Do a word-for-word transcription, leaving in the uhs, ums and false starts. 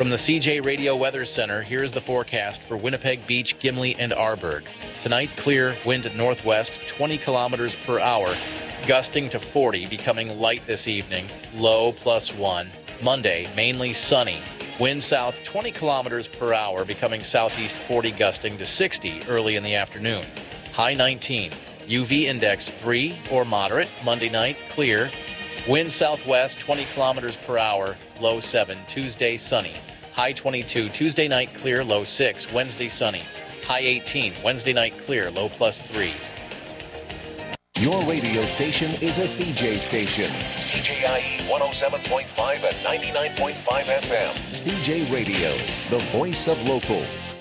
From the C J Radio Weather Center, here's the forecast for Winnipeg Beach, Gimli, and Arborg. Tonight, clear, wind at northwest, twenty kilometers per hour, gusting to forty, becoming light this evening, low plus one. Monday, mainly sunny, wind south twenty kilometers per hour, becoming southeast forty, gusting to sixty early in the afternoon. High nineteen. U V index three or moderate. Monday night, clear, wind southwest twenty kilometers per hour, low seven. Tuesday, sunny. High twenty-two. Tuesday night, clear, low six. Wednesday, sunny. High eighteen. Wednesday night, clear, low plus three. Your radio station is a C J station. C J I E one oh seven point five and ninety-nine point five F M. C J Radio, the voice of local.